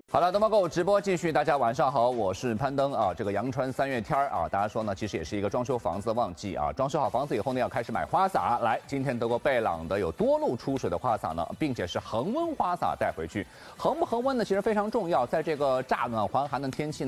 好了，东方购物直播继续，大家晚上好，我是攀登啊。这个阳春3月天啊，大家说呢，其实也是一个装修房子的旺季啊。装修好房子以后呢，要开始买花洒。来，今天德国贝朗的有多路出水的花洒呢，并且是恒温花洒带回去。恒不恒温呢，其实非常重要。在这个乍暖还寒的天气